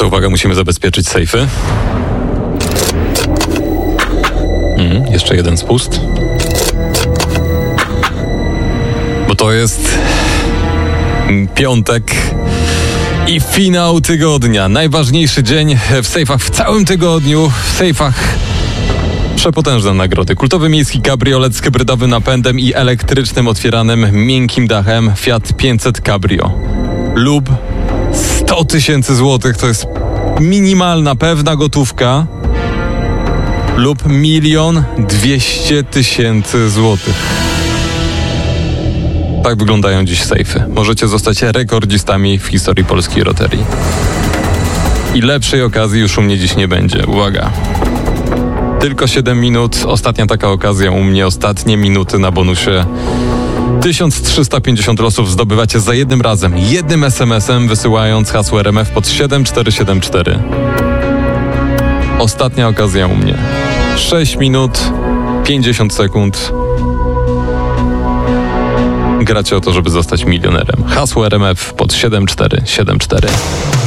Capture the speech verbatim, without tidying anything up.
To uwaga, musimy zabezpieczyć sejfy. Mm, jeszcze jeden spust. Bo to jest piątek i finał tygodnia. Najważniejszy dzień w sejfach w całym tygodniu. W sejfach przepotężne nagrody. Kultowy miejski kabriolet z hybrydowym napędem i elektrycznym otwieranym miękkim dachem Fiat pięćset Cabrio. Lub sto tysięcy złotych, to jest minimalna, pewna gotówka. Lub milion dwieście tysięcy złotych. Tak wyglądają dziś sejfy. Możecie zostać rekordzistami w historii polskiej loterii. I lepszej okazji już u mnie dziś nie będzie. Uwaga. Tylko siedem minut. Ostatnia taka okazja u mnie. Ostatnie minuty na bonusie. tysiąc trzysta pięćdziesiąt losów zdobywacie za jednym razem. Jednym es em esem wysyłając hasło er em ef pod siedem cztery siedem cztery. Ostatnia okazja u mnie. sześć minut, pięćdziesiąt sekund. Gracie o to, żeby zostać milionerem. Hasło er em ef pod siedem cztery siedem cztery.